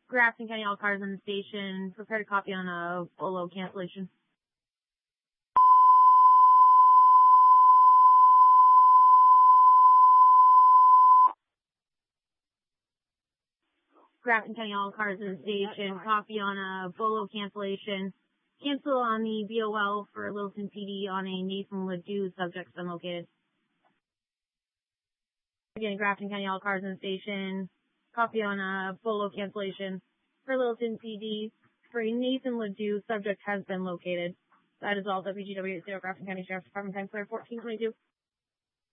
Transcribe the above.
Grafton County, all cars on the station. Prepare to copy on a Bolo cancellation. Grafton County, all cars in the station. Copy on a Bolo cancellation. Cancel on the BOL for Littleton PD on a Nathan Ledoux subject unlocated. Again, Grafton County, all cars in the station. Copy on a Bolo cancellation for Littleton PD for a Nathan Ledoux subject has been located. That is all. WGW 0 Grafton County Sheriff's Department, time clear 1422.